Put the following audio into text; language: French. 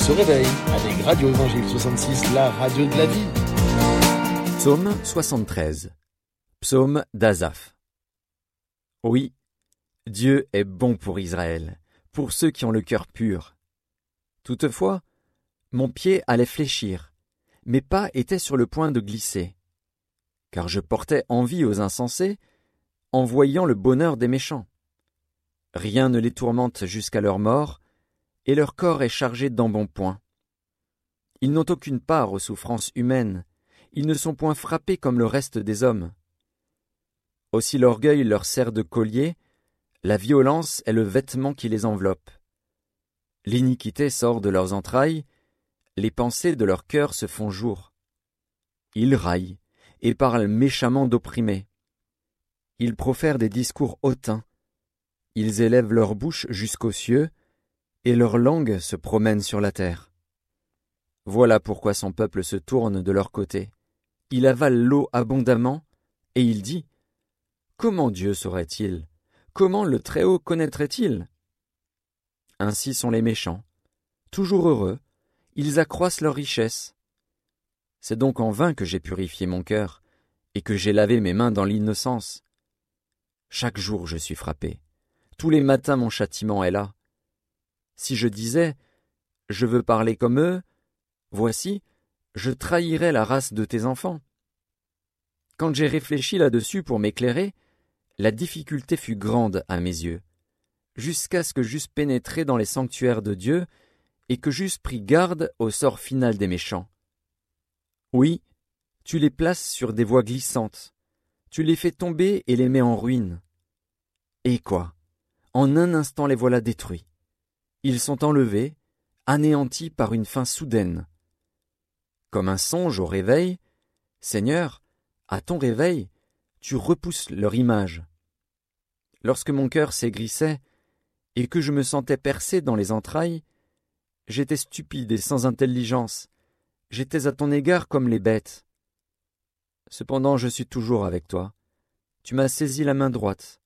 se réveille avec Radio Évangile 66, la radio de la vie. Psaume 73. Psaume d'Asaph. Oui, Dieu est bon pour Israël, pour ceux qui ont le cœur pur. Toutefois, mon pied allait fléchir, mes pas étaient sur le point de glisser, car je portais envie aux insensés en voyant le bonheur des méchants. Rien ne les tourmente jusqu'à leur mort, et leur corps est chargé d'embonpoint. Ils n'ont aucune part aux souffrances humaines, ils ne sont point frappés comme le reste des hommes. Aussi l'orgueil leur sert de collier, la violence est le vêtement qui les enveloppe. L'iniquité sort de leurs entrailles, les pensées de leur cœur se font jour. Ils raillent et parlent méchamment d'opprimés. Ils profèrent des discours hautains. Ils élèvent leur bouche jusqu'aux cieux, et leur langue se promène sur la terre. Voilà pourquoi son peuple se tourne de leur côté. Il avale l'eau abondamment, et il dit : comment Dieu saurait-il ? Comment le Très-Haut connaîtrait-il ? Ainsi sont les méchants, toujours heureux, ils accroissent leur richesse. C'est donc en vain que j'ai purifié mon cœur, et que j'ai lavé mes mains dans l'innocence. Chaque jour je suis frappé. Tous les matins mon châtiment est là. Si je disais « Je veux parler comme eux », voici, je trahirais la race de tes enfants. Quand j'ai réfléchi là-dessus pour m'éclairer, la difficulté fut grande à mes yeux, jusqu'à ce que j'eusse pénétré dans les sanctuaires de Dieu et que j'eusse pris garde au sort final des méchants. Oui, tu les places sur des voies glissantes, tu les fais tomber et les mets en ruine. Et quoi ? En un instant les voilà détruits. Ils sont enlevés, anéantis par une fin soudaine. Comme un songe au réveil, Seigneur, à ton réveil, tu repousses leur image. Lorsque mon cœur s'aigrissait et que je me sentais percé dans les entrailles, j'étais stupide et sans intelligence, j'étais à ton égard comme les bêtes. Cependant je suis toujours avec toi, tu m'as saisi la main droite,